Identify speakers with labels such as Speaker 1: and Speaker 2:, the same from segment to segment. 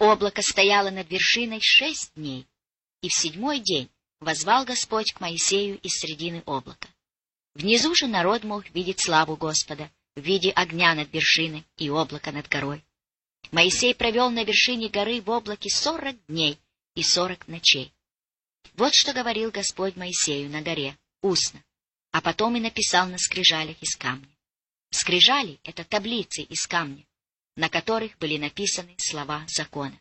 Speaker 1: Облако стояло над вершиной 6 дней, и в 7-й день воззвал Господь к Моисею из средины облака. Внизу же народ мог видеть славу Господа в виде огня над вершиной и облака над горой. Моисей провел на вершине горы в облаке 40 дней и 40 ночей. Вот что говорил Господь Моисею на горе, устно, а потом и написал на скрижалях из камня. Скрижали — это таблицы из камня, на которых были написаны слова закона.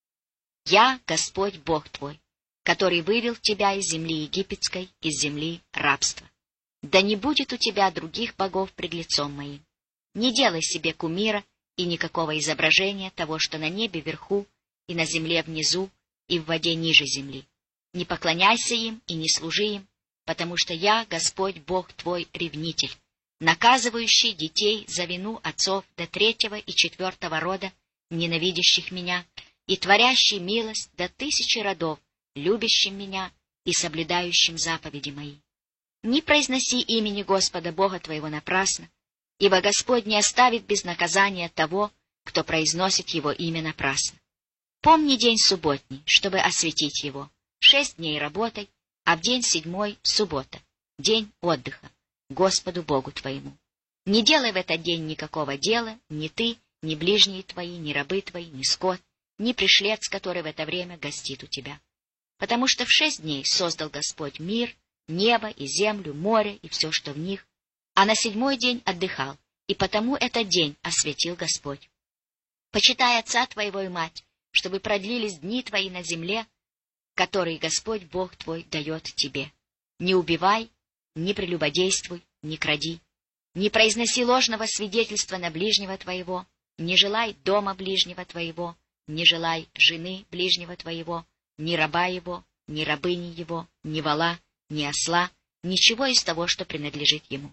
Speaker 1: «Я, Господь Бог твой, который вывел тебя из земли египетской, из земли рабства. Да не будет у тебя других богов пред лицом моим. Не делай себе кумира и никакого изображения того, что на небе вверху, и на земле внизу, и в воде ниже земли. Не поклоняйся им и не служи им, потому что я, Господь Бог твой, ревнитель, наказывающий детей за вину отцов до 3-го и 4-го рода, ненавидящих меня, и творящий милость до 1000 родов, любящим меня и соблюдающим заповеди мои. Не произноси имени Господа Бога твоего напрасно, ибо Господь не оставит без наказания того, кто произносит его имя напрасно. Помни день субботний, чтобы осветить его. 6 дней работай, а в день 7-й — суббота, день отдыха, Господу Богу твоему. Не делай в этот день никакого дела, ни ты, ни ближние твои, ни рабы твои, ни скот, ни пришлец, который в это время гостит у тебя. Потому что в 6 дней создал Господь мир, небо и землю, море и все, что в них, а на 7-й день отдыхал, и потому этот день осветил Господь. Почитай отца твоего и мать, чтобы продлились дни твои на земле, которые Господь Бог твой дает тебе. Не убивай, не прелюбодействуй, не кради, не произноси ложного свидетельства на ближнего твоего, не желай дома ближнего твоего, не желай жены ближнего твоего, ни раба его, ни рабыни его, ни вола, ни осла, ничего из того, что принадлежит ему.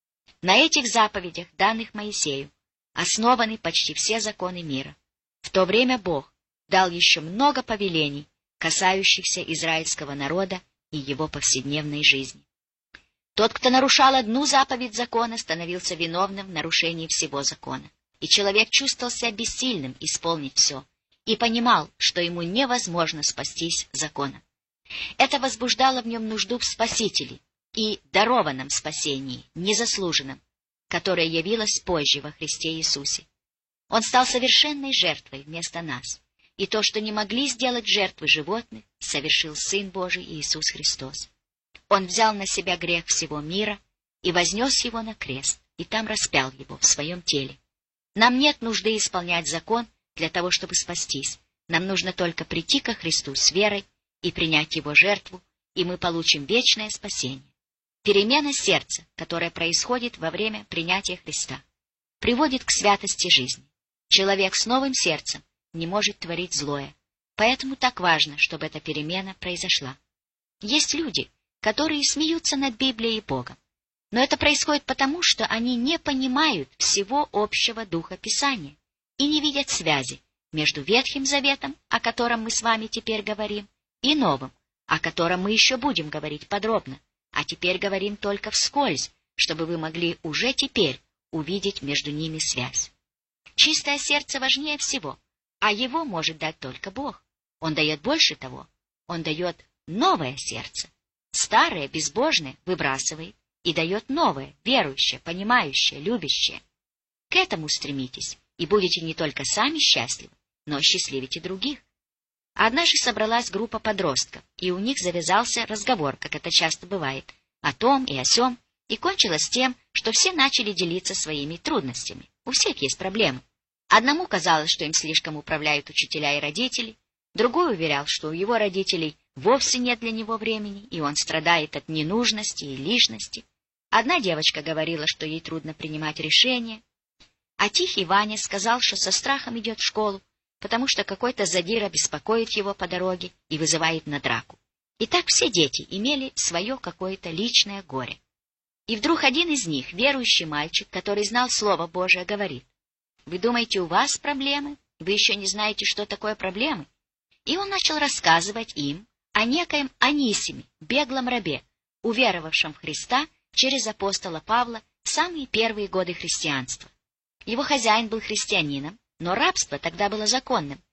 Speaker 1: На этих заповедях, данных Моисею, основаны почти все законы мира. В то время Бог дал еще много повелений, касающихся израильского народа и его повседневной жизни. Тот, кто нарушал одну заповедь закона, становился виновным в нарушении всего закона, и человек чувствовал себя бессильным исполнить все, и понимал, что ему невозможно спастись законом. Это возбуждало в нем нужду в Спасителе и дарованном спасении, незаслуженном, которое явилось позже во Христе Иисусе. Он стал совершенной жертвой вместо нас, и то, что не могли сделать жертвы животных, совершил Сын Божий Иисус Христос. Он взял на себя грех всего мира и вознес его на крест, и там распял его в своем теле. Нам нет нужды исполнять закон для того, чтобы спастись. Нам нужно только прийти ко Христу с верой и принять Его жертву, и мы получим вечное спасение. Перемена сердца, которая происходит во время принятия Христа, приводит к святости жизни. Человек с новым сердцем не может творить злое, поэтому так важно, чтобы эта перемена произошла. Есть люди, которые смеются над Библией и Богом, но это происходит потому, что они не понимают всего общего духа Писания и не видят связи между Ветхим Заветом, о котором мы с вами теперь говорим, и Новым, о котором мы еще будем говорить подробно, а теперь говорим только вскользь, чтобы вы могли уже теперь увидеть между ними связь. Чистое сердце важнее всего, а его может дать только Бог. Он дает больше того, Он дает новое сердце. Старое, безбожное, выбрасывает и дает новое, верующее, понимающее, любящее. К этому стремитесь, и будете не только сами счастливы, но счастливите других. Однажды собралась группа подростков, и у них завязался разговор, как это часто бывает, о том и о сём, и кончилось тем, что все начали делиться своими трудностями. У всех есть проблемы. Одному казалось, что им слишком управляют учителя и родители, другой уверял, что у его родителей вовсе нет для него времени, и он страдает от ненужности и лишности. Одна девочка говорила, что ей трудно принимать решения, а тихий Ваня сказал, что со страхом идет в школу, потому что какой-то задира беспокоит его по дороге и вызывает на драку. И так все дети имели свое какое-то личное горе. И вдруг один из них, верующий мальчик, который знал Слово Божие, говорит: «Вы думаете, у вас проблемы? Вы еще не знаете, что такое проблемы?» И он начал рассказывать им о некоем Анисиме, беглом рабе, уверовавшем в Христа через апостола Павла в самые первые годы христианства. Его хозяин был христианином, но рабство тогда было законным,